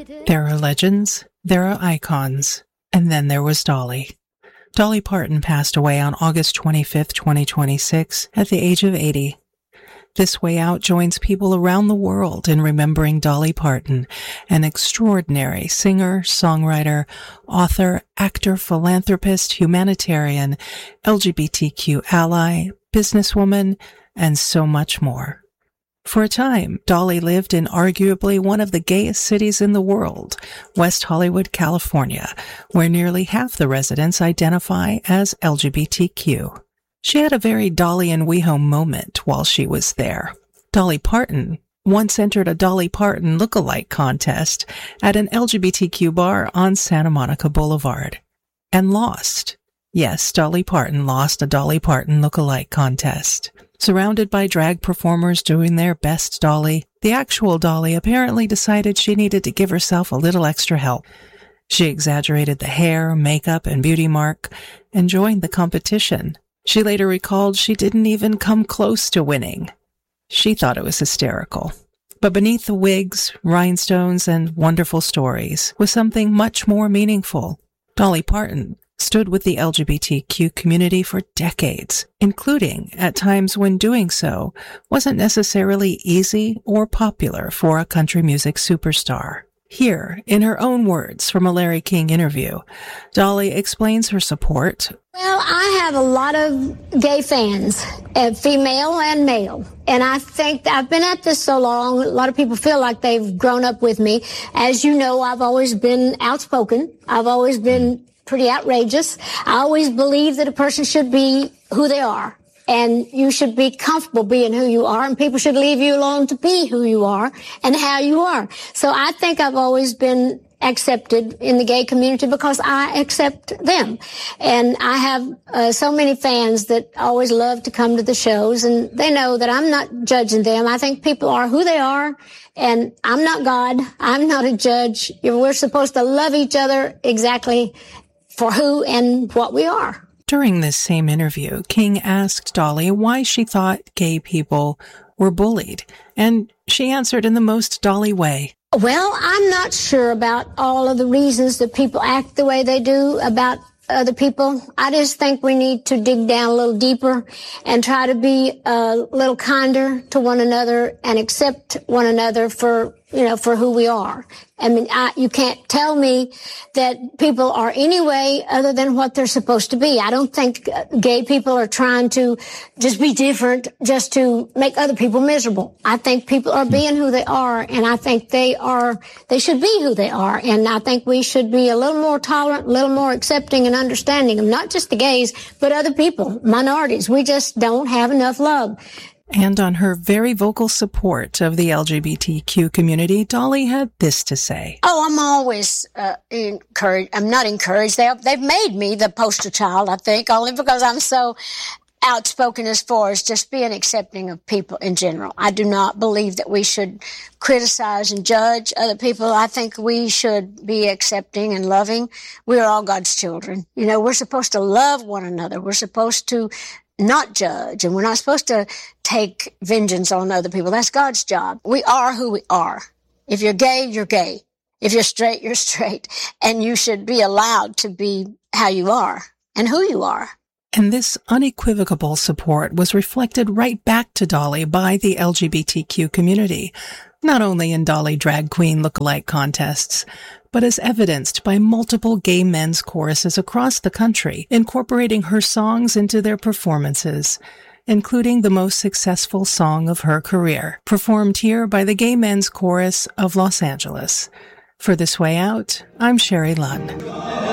There are legends, there are icons, and then there was Dolly. Dolly Parton passed away on August 25th, 2026, at the age of 80. This Way Out joins people around the world in remembering Dolly Parton, an extraordinary singer, songwriter, author, actor, philanthropist, humanitarian, LGBTQ ally, businesswoman, and so much more. For a time, Dolly lived in arguably one of the gayest cities in the world, West Hollywood, California, where nearly half the residents identify as LGBTQ. She had a very Dolly and WeHo moment while she was there. Dolly Parton once entered a Dolly Parton look-alike contest at an LGBTQ bar on Santa Monica Boulevard and lost. Yes, Dolly Parton lost a Dolly Parton look-alike contest. Surrounded by drag performers doing their best Dolly, the actual Dolly apparently decided she needed to give herself a little extra help. She exaggerated the hair, makeup, and beauty mark and joined the competition. She later recalled she didn't even come close to winning. She thought it was hysterical. But beneath the wigs, rhinestones, and wonderful stories was something much more meaningful. Dolly Parton stood with the LGBTQ community for decades, including at times when doing so wasn't necessarily easy or popular for a country music superstar. Here, in her own words from a Larry King interview, Dolly explains her support. Well, I have a lot of gay fans, female and male. And I think I've been at this so long, a lot of people feel like they've grown up with me. As you know, I've always been outspoken. I've always been pretty outrageous. I always believe that a person should be who they are. And you should be comfortable being who you are, and people should leave you alone to be who you are and how you are. So I think I've always been accepted in the gay community because I accept them. And I have so many fans that always love to come to the shows, and they know that I'm not judging them. I think people are who they are, and I'm not God. I'm not a judge. We're supposed to love each other exactly for who and what we are. During this same interview, King asked Dolly why she thought gay people were bullied, and she answered in the most Dolly way. Well, I'm not sure about all of the reasons that people act the way they do about other people. I just think we need to dig down a little deeper and try to be a little kinder to one another and accept one another for who we are. I mean, you can't tell me that people are any way other than what they're supposed to be. I don't think gay people are trying to just be different just to make other people miserable. I think people are being who they are, and I think they should be who they are. And I think we should be a little more tolerant, a little more accepting and understanding of not just the gays, but other people, minorities. We just don't have enough love. And on her very vocal support of the LGBTQ community, Dolly had this to say. Oh, I'm always encouraged. I'm not encouraged. They've made me the poster child, I think, only because I'm so outspoken as far as just being accepting of people in general. I do not believe that we should criticize and judge other people. I think we should be accepting and loving. We are all God's children. We're supposed to love one another. We're supposed to not judge, and we're not supposed to take vengeance on other people. That's God's job. We are who we are. If you're gay, you're gay. If you're straight, you're straight. And you should be allowed to be how you are and who you are. And this unequivocal support was reflected right back to Dolly by the LGBTQ community, not only in Dolly drag queen look-alike contests, but as evidenced by multiple gay men's choruses across the country, incorporating her songs into their performances, including the most successful song of her career, performed here by the Gay Men's Chorus of Los Angeles. For This Way Out, I'm Sherry Lunn.